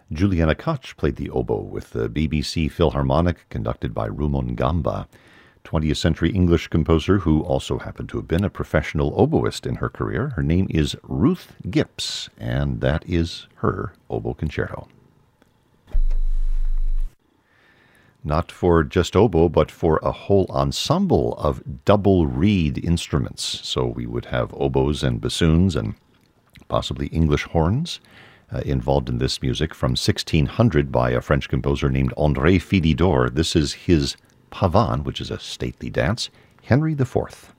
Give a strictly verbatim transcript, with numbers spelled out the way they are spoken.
Juliana Koch played the oboe with the B B C Philharmonic, conducted by Rumon Gamba, twentieth century English composer who also happened to have been a professional oboist in her career. Her name is Ruth Gipps, and that is her oboe concerto. Not for just oboe, but for a whole ensemble of double reed instruments. So we would have oboes and bassoons and possibly English horns uh, involved in this music from sixteen hundred by a French composer named André Philidor. This is his Pavane, which is a stately dance, Henry the Fourth.